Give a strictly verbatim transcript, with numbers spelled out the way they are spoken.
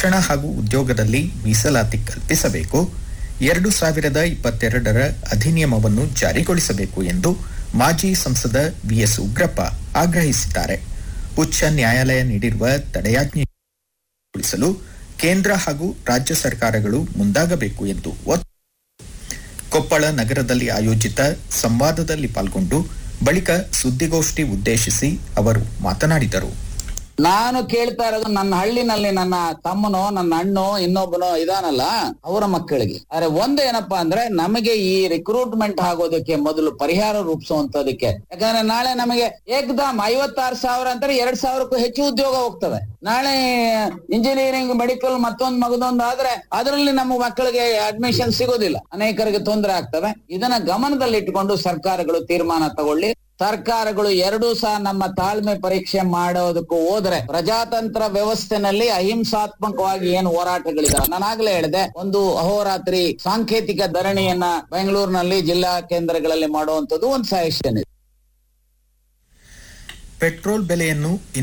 ಶಿಕ್ಷಣ ಹಾಗೂ ಉದ್ಯೋಗದಲ್ಲಿ ಮೀಸಲಾತಿ ಕಲ್ಪಿಸಬೇಕು, ಎರಡು ಸಾವಿರದ ಇಪ್ಪತ್ತೆರಡರ ಅಧಿನಿಯಮವನ್ನು ಜಾರಿಗೊಳಿಸಬೇಕು ಎಂದು ಮಾಜಿ ಸಂಸದ ವಿಎಸ್ ಉಗ್ರಪ್ಪ ಆಗ್ರಹಿಸಿದ್ದಾರೆ. ಉಚ್ಚ ನ್ಯಾಯಾಲಯ ನೀಡಿರುವ ತಡೆಯಾಜ್ಞೆಗೊಳಿಸಲು ಕೇಂದ್ರ ಹಾಗೂ ರಾಜ್ಯ ಸರ್ಕಾರಗಳು ಮುಂದಾಗಬೇಕು ಎಂದು ಒತ್ತಾಯಿಸಿದರು. ಕೊಪ್ಪಳ ನಗರದಲ್ಲಿ ಆಯೋಜಿತ ಸಂವಾದದಲ್ಲಿ ಪಾಲ್ಗೊಂಡು ಬಳಿಕ ಸುದ್ದಿಗೋಷ್ಠಿ ಉದ್ದೇಶಿಸಿ ಅವರು ಮಾತನಾಡಿದರು. ನಾನು ಕೇಳ್ತಾ ಇರೋದು ನನ್ನ ಹಳ್ಳಿನಲ್ಲಿ ನನ್ನ ತಮ್ಮನೋ ನನ್ನ ಅಣ್ಣೋ ಇನ್ನೊಬ್ಬನೋ ಇದಾನಲ್ಲ ಅವರ ಮಕ್ಕಳಿಗೆ. ಆದ್ರೆ ಒಂದು ಏನಪ್ಪಾ ಅಂದ್ರೆ ನಮಗೆ ಈ ರಿಕ್ರೂಟ್ಮೆಂಟ್ ಆಗೋದಕ್ಕೆ ಮೊದಲು ಪರಿಹಾರ ರೂಪಿಸುವಂತದಕ್ಕೆ. ಯಾಕಂದ್ರೆ ನಾಳೆ ನಮಗೆ ಏಕದಮ್ ಐವತ್ತಾರು ಸಾವಿರ ಅಂತಾರೆ, ಎರಡ್ ಸಾವಿರಕ್ಕೂ ಹೆಚ್ಚು ಉದ್ಯೋಗ ಹೋಗ್ತವೆ. ನಾಳೆ ಇಂಜಿನಿಯರಿಂಗ್ ಮೆಡಿಕಲ್ ಮತ್ತೊಂದು ಮಗದೊಂದು ಆದ್ರೆ ಅದರಲ್ಲಿ ನಮ್ಮ ಮಕ್ಕಳಿಗೆ ಅಡ್ಮಿಷನ್ ಸಿಗೋದಿಲ್ಲ, ಅನೇಕರಿಗೆ ತೊಂದರೆ ಆಗ್ತವೆ. ಇದನ್ನ ಗಮನದಲ್ಲಿಟ್ಟುಕೊಂಡು ಸರ್ಕಾರಗಳು ತೀರ್ಮಾನ ತಗೊಳ್ಳಿ. ಸರ್ಕಾರಗಳು ಎರಡೂ ಸಹ ನಮ್ಮ ತಾಳ್ಮೆ ಪರೀಕ್ಷೆ ಮಾಡೋದಕ್ಕೂ ಹೋದ್ರೆ ಪ್ರಜಾತಂತ್ರ ವ್ಯವಸ್ಥೆನಲ್ಲಿ ಅಹಿಂಸಾತ್ಮಕವಾಗಿ ಏನು ಹೋರಾಟಗಳಿದಾವೆ, ನಾನಾಗ್ಲೇ ಹೇಳಿದೆ, ಒಂದು ಅಹೋರಾತ್ರಿ ಸಾಂಕೇತಿಕ ಧರಣಿಯನ್ನ ಬೆಂಗಳೂರಿನಲ್ಲಿ ಜಿಲ್ಲಾ ಕೇಂದ್ರಗಳಲ್ಲಿ ಮಾಡುವಂತದ್ದು ಒಂದು ಸಜೆಷನ್ ಇದೆ. ಪೆಟ್ರೋಲ್ ಬೆಲೆಯನ್ನು